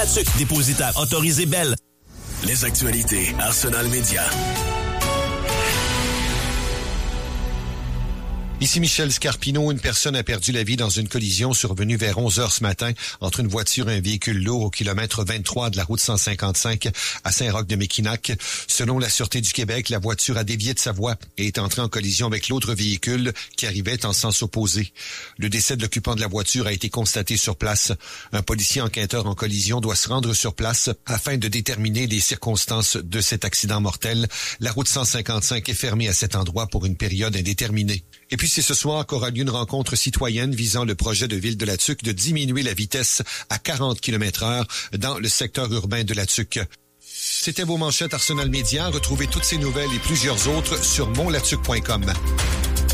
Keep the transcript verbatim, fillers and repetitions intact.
Latuc, dépositaire autorisé Bell. Les actualités Arsenal Média. Ici Michel Scarpino. Une personne a perdu la vie dans une collision survenue vers onze heures ce matin entre une voiture et un véhicule lourd au kilomètre vingt-trois de la route cent cinquante-cinq à Saint-Roch-de-Méquinac. Selon la Sûreté du Québec, la voiture a dévié de sa voie et est entrée en collision avec l'autre véhicule qui arrivait en sens opposé. Le décès de l'occupant de la voiture a été constaté sur place. Un policier enquêteur en collision doit se rendre sur place afin de déterminer les circonstances de cet accident mortel. La route cent cinquante-cinq est fermée à cet endroit pour une période indéterminée. Et puis c'est ce soir qu'aura lieu une rencontre citoyenne visant le projet de Ville de la Tuque de diminuer la vitesse à quarante kilomètres heure dans le secteur urbain de la Tuque. C'était vos manchettes Arsenal Média. Retrouvez toutes ces nouvelles et plusieurs autres sur mon latuc point com.